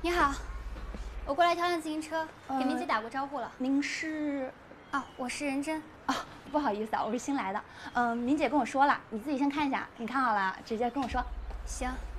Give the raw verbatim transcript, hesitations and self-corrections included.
你好，我过来挑辆自行车，给明姐打过招呼了。 您是？ 哦，我是任真。 哦，不好意思啊，我是新来的。嗯，明姐跟我说了，你自己先看一下，你看好了直接跟我说。 行。